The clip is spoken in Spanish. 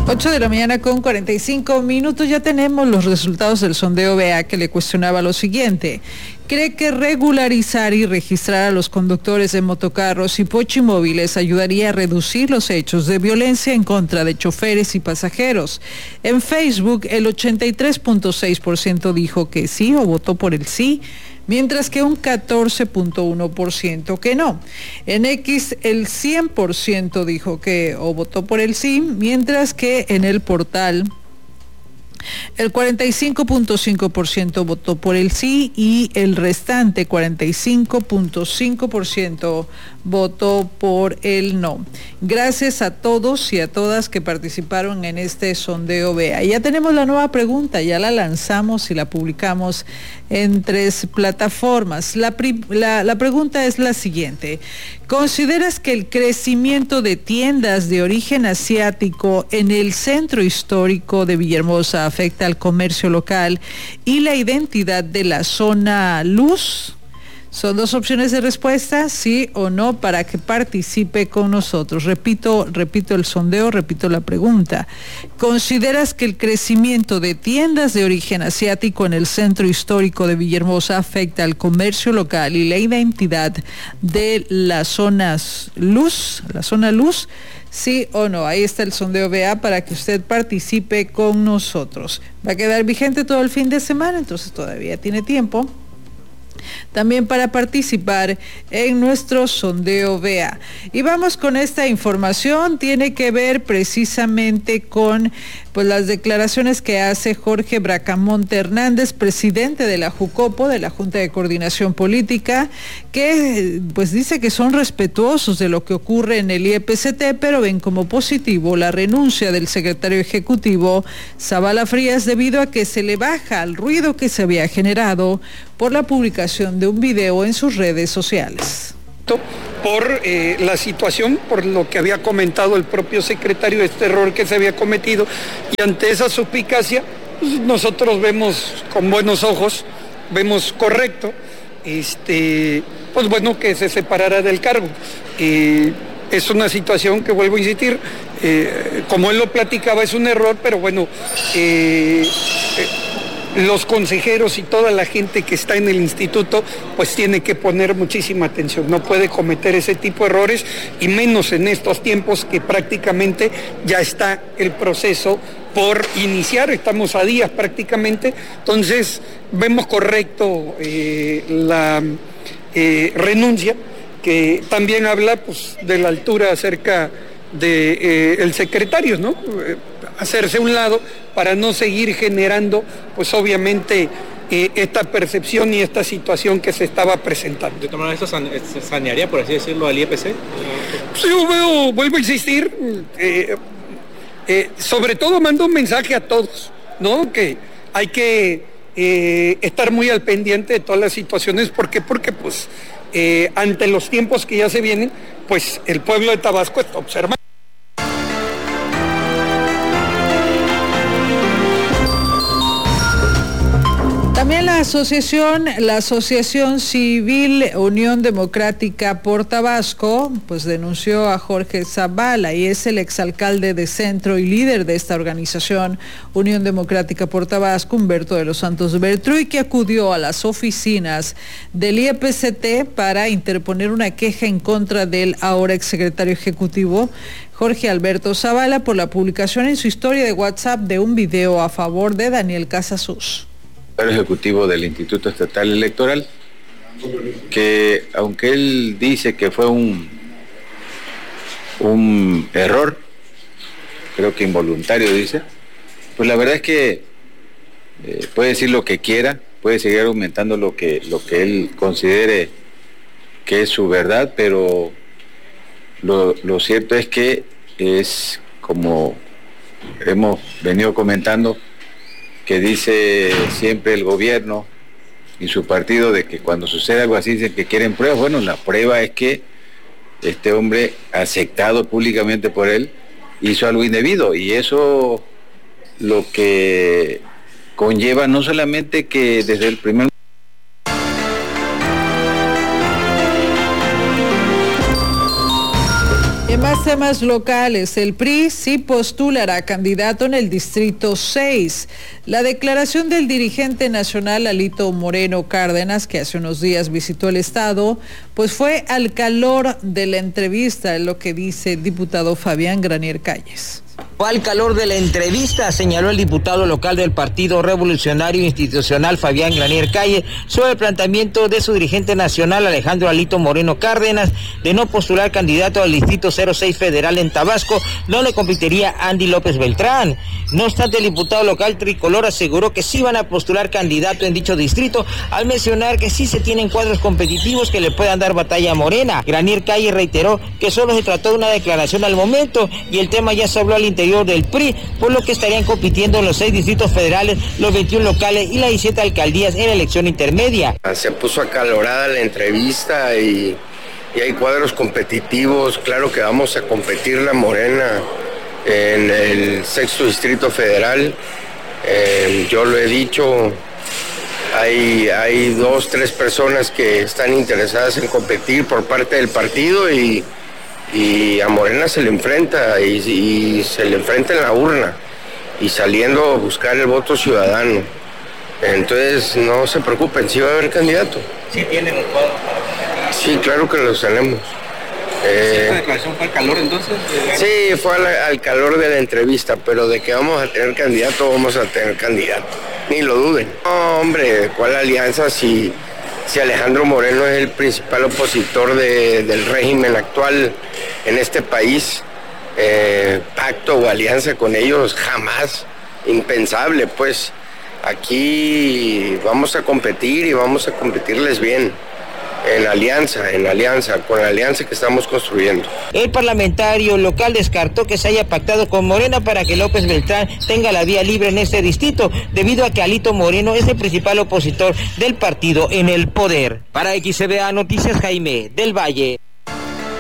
8 de la mañana con 45 minutos. Ya tenemos los resultados del sondeo BA, que le cuestionaba lo siguiente. ¿Cree que regularizar y registrar a los conductores de motocarros y pochimóviles ayudaría a reducir los hechos de violencia en contra de choferes y pasajeros? En Facebook, el 83.6% dijo que sí o votó por el sí, mientras que un 14.1% que no. En X, el 100% dijo que o votó por el sí, mientras que en el portal el 45.5% votó por el sí y el restante 45.5% votó por el no. Gracias a todos y a todas que participaron en este sondeo BEA. Ya tenemos la nueva pregunta, ya la lanzamos y la publicamos en 3 plataformas. La pregunta es la siguiente. ¿Consideras que el crecimiento de tiendas de origen asiático en el centro histórico de Villahermosa afecta al comercio local y la identidad de la zona luz? Son 2 opciones de respuesta, sí o no, para que participe con nosotros. Repito el sondeo, repito la pregunta. ¿Consideras que el crecimiento de tiendas de origen asiático en el centro histórico de Villahermosa afecta al comercio local y la identidad de las zonas luz, la zona luz? Sí o no. Ahí está el sondeo BA para que usted participe con nosotros. Va a quedar vigente todo el fin de semana, entonces todavía tiene tiempo también para participar en nuestro sondeo BEA. Y vamos con esta información, tiene que ver precisamente con las declaraciones que hace Jorge Bracamonte Hernández, presidente de la JUCOPO, de la Junta de Coordinación Política, que dice que son respetuosos de lo que ocurre en el IEPCT, pero ven como positivo la renuncia del secretario ejecutivo Zavala Frías debido a que se le baja el ruido que se había generado por la publicación de un video en sus redes sociales. Por la situación, por lo que había comentado el propio secretario, este error que se había cometido, y ante esa suspicacia, nosotros vemos con buenos ojos, vemos correcto, que se separara del cargo. Es una situación que, vuelvo a insistir, como él lo platicaba, es un error, pero los consejeros y toda la gente que está en el instituto pues tiene que poner muchísima atención, no puede cometer ese tipo de errores y menos en estos tiempos que prácticamente ya está el proceso por iniciar, estamos a días prácticamente, entonces vemos correcto la renuncia, que también habla de la altura acerca de el secretario, ¿no? Hacerse a un lado para no seguir generando, obviamente, esta percepción y esta situación que se estaba presentando. ¿De todas maneras esto sanearía, por así decirlo, al IEPC? Yo vuelvo a insistir, sobre todo mando un mensaje a todos, ¿no? Que hay que estar muy al pendiente de todas las situaciones. ¿Por qué? Porque ante los tiempos que ya se vienen, el pueblo de Tabasco está observando. También la Asociación Civil Unión Democrática por Tabasco, denunció a Jorge Zavala, y es el exalcalde de Centro y líder de esta organización, Unión Democrática por Tabasco, Humberto de los Santos Bertruy, que acudió a las oficinas del IEPCT para interponer una queja en contra del ahora exsecretario ejecutivo, Jorge Alberto Zavala, por la publicación en su historia de WhatsApp de un video a favor de Daniel Casasus, ejecutivo del Instituto Estatal Electoral, que aunque él dice que fue un error, creo que involuntario dice, la verdad es que puede decir lo que quiera, puede seguir argumentando lo que él considere que es su verdad, pero lo cierto es que es como hemos venido comentando, que dice siempre el gobierno y su partido de que cuando sucede algo así dicen que quieren pruebas. Bueno, la prueba es que este hombre, aceptado públicamente por él, hizo algo indebido, y eso lo que conlleva no solamente que desde el primer En más temas temas locales, el PRI sí postulará candidato en el Distrito 6. La declaración del dirigente nacional Alito Moreno Cárdenas, que hace unos días visitó el estado, pues fue al calor de la entrevista, es lo que dice el diputado Fabián Granier Calles. Al calor de la entrevista, señaló el diputado local del Partido Revolucionario Institucional, Fabián Granier Calle, sobre el planteamiento de su dirigente nacional, Alejandro Alito Moreno Cárdenas, de no postular candidato al Distrito 06 Federal en Tabasco, donde competiría Andy López Beltrán. No obstante, el diputado local tricolor aseguró que sí van a postular candidato en dicho distrito, al mencionar que sí se tienen cuadros competitivos que le puedan dar batalla a Morena. Granier Calle reiteró que solo se trató de una declaración al momento y el tema ya se habló al interior del PRI, por lo que estarían compitiendo en los 6 distritos federales, los 21 locales y las 17 alcaldías en la elección intermedia. Se puso acalorada la entrevista y hay cuadros competitivos. Claro que vamos a competir la Morena en el 6º distrito federal. Yo lo he dicho, hay 2, 3 personas que están interesadas en competir por parte del partido y a Morena se le enfrenta y se le enfrenta en la urna y saliendo a buscar el voto ciudadano. Entonces no se preocupen, sí va a haber candidato. ¿Sí tienen los cuadros? Sí, claro que los tenemos. ¿Esta declaración fue al calor entonces? Sí, fue al calor de la entrevista, pero de que vamos a tener candidato, vamos a tener candidato. Ni lo duden. No, hombre, ¿cuál alianza si Alejandro Moreno es el principal opositor del régimen actual en este país? Pacto o alianza con ellos, jamás, impensable, pues. Aquí vamos a competir y vamos a competirles bien, en alianza, con la alianza que estamos construyendo. El parlamentario local descartó que se haya pactado con Morena para que López Beltrán tenga la vía libre en este distrito, debido a que Alito Moreno es el principal opositor del partido en el poder. Para XCBA Noticias, Jaime del Valle.